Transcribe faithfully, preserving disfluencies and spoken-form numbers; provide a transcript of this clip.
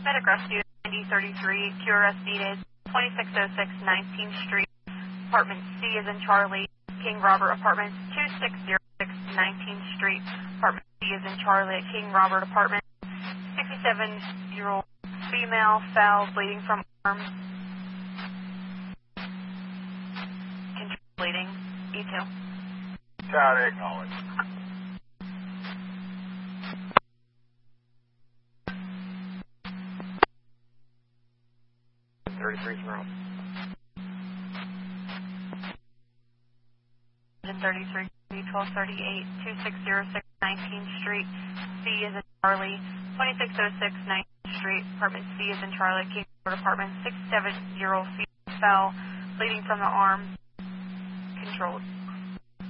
Medic Rescue, ninety thirty-three, Q R S needed, twenty-six oh six nineteenth Street, Apartment C is in Charlie, King Robert Apartments, two six zero six nineteenth Street, Apartment C is in Charlie at King Robert Apartments, sixty-seven-year-old female fell, bleeding from arm, control bleeding, E two. Got it, acknowledge. thirty-three is around. thirty-three, twelve thirty-eight, two six zero six nineteenth Street, C is in Charlie, twenty-six oh six nineteenth Street, Apartment C is in Charlie, King Robert Apartment, sixty-seven-year-old female fell, bleeding from the arm, controlled.